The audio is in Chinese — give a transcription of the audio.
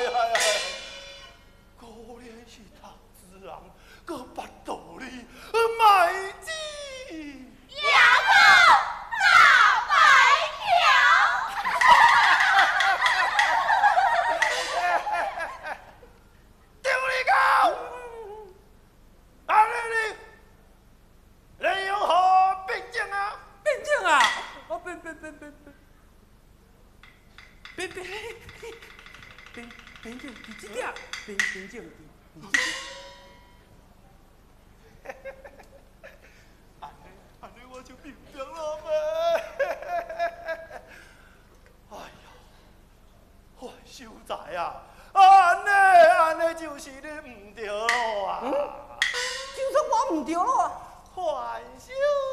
可怜是读书人，个捌道理，卖知。 丫头大白条。 丢你狗！啊你有何病症啊？ 病症啊！我病，病症伫这点，病症伫这点。 安尼我就明白了呗。哎呀，范秀才啊，安尼就是你唔对啊。 就算我唔对了啊。 范秀